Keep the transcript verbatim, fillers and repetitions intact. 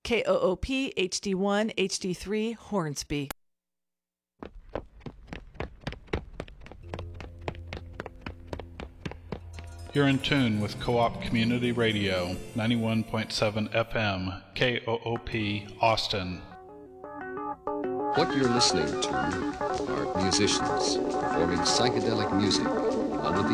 K O O P H D one H D three Hornsby. You're in tune with Co-op Community Radio, ninety-one point seven F M, K O O P, Austin. What you're listening to are musicians performing psychedelic music under the